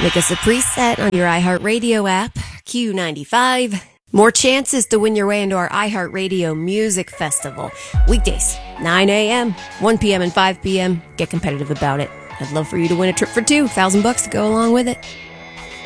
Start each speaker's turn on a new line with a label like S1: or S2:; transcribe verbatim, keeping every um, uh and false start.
S1: Make us a preset on your iHeartRadio app, Q ninety-five. More chances to win your way into our iHeartRadio Music Festival. Weekdays, nine a.m., one p.m., and five p.m. Get competitive about it. I'd love for you to win a trip for two, thousand bucks to go along with it.